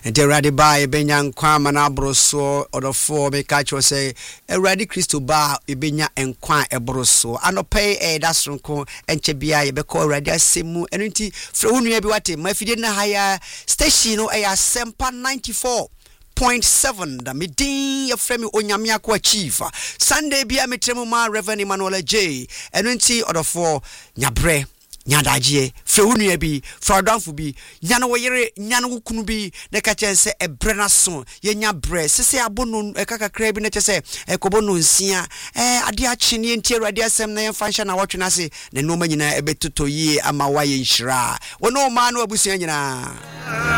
enti Awurade ba ebenya nkwa mana abroso odofo me ka cho say Awurade Kristo ba ebenya nkwa ebroso anope dasronko enche bia ye beko Awurade asemu eno nti frɛ wo nua bi wate mafide na haya station no Asempa 94.7 da medin ya fremi onyame akwa chief Sunday bia metremu ma Reverend Emmanuel J eno nti odofo nyabre nyadagie frewunu bi fradanfo bi nyane wo yere nyane wo kunu bi ne ka chense ebre na so ye nya bre sese abono kakakra bi ne chese ekobono nsia ade a chene nti Awurade asem na yemfa nhya na wotwe na se ne no ma nyina ebetoto yi ama waye nhira wono ma na abusia nyina